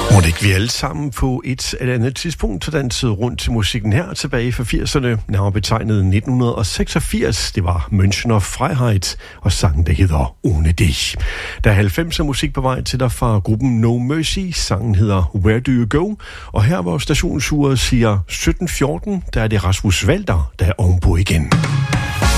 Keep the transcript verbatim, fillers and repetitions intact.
Må det ikke vi alle sammen på et eller andet tidspunkt dansede rundt til musikken her tilbage fra firserne, nærmere betegnet nitten seksogfirs. Det var Münchener Freiheit og sangen, der hedder Ohne Dich. Der er halvfemser musik på vej til dig fra gruppen No Mercy. Sangen hedder Where Do You Go? Og her hvor stationsuret siger sytten fjorten, der er det Rasmus Walter, der er ovenpå igen.